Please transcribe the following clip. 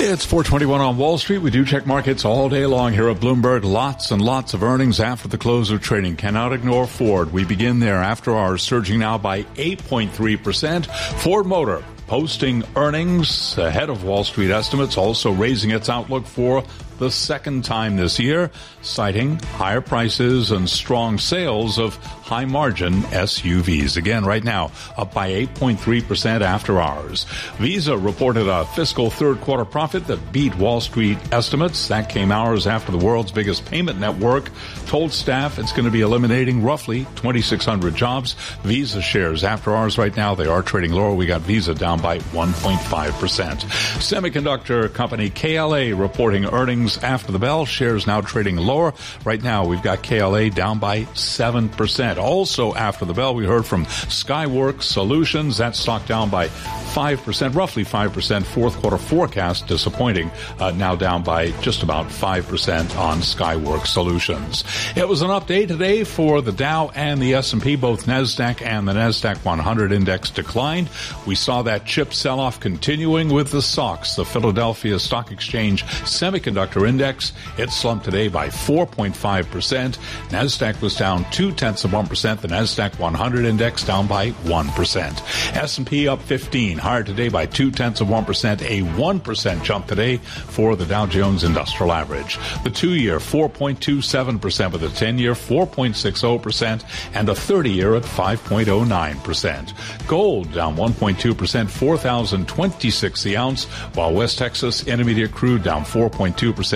It's 4:21 on Wall Street. We do check markets all day long here at Bloomberg. Lots and lots of earnings after the close of trading. Cannot ignore Ford. We begin there after hours, surging now by 8.3%. Ford Motor posting earnings ahead of Wall Street estimates, also raising its outlook for the second time this year, citing higher prices and strong sales of high-margin SUVs. Again, right now, up by 8.3% after hours. Visa reported a fiscal third-quarter profit that beat Wall Street estimates. That came hours after the world's biggest payment network told staff it's going to be eliminating roughly 2,600 jobs. Visa shares after hours right now, they are trading lower. We got Visa down by 1.5%. Semiconductor company KLA reporting earnings after the bell. Shares now trading lower. Right now, we've got KLA down by 7%. Also after the bell, we heard from Skyworks Solutions. That stock down by 5%, roughly 5%. Fourth quarter forecast disappointing. Now down by just about 5% on Skyworks Solutions. It was an update today for the Dow and the S&P. Both NASDAQ and the NASDAQ 100 index declined. We saw that chip sell-off continuing with the SOX, the Philadelphia Stock Exchange Semiconductor Index. It slumped today by 4.5%. NASDAQ was down 0.2%. The NASDAQ 100 index down by 1%. S&P up 15, higher today by 0.2%. A 1% jump today for the Dow Jones Industrial Average. The 2-year 4.27%, with a 10-year 4.60%, and a 30-year at 5.09%. Gold down 1.2%, $4,026 the ounce, while West Texas Intermediate crude down 4.2%.